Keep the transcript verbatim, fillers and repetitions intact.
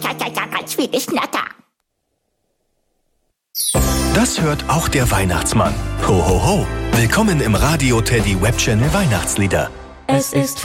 ganz viele Schnatter. Das hört auch der Weihnachtsmann. Ho, ho, ho. Willkommen im Radio Teddy Webchannel Weihnachtslieder. Es ist